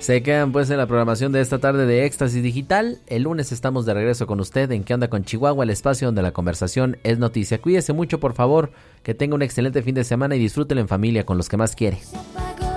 Se quedan pues en la programación de esta tarde de Éxtasis Digital. El lunes estamos de regreso con usted en ¿Qué onda con Chihuahua? El espacio donde la conversación es noticia. Cuídese mucho, por favor, que tenga un excelente fin de semana y disfrútelo en familia con los que más quiere.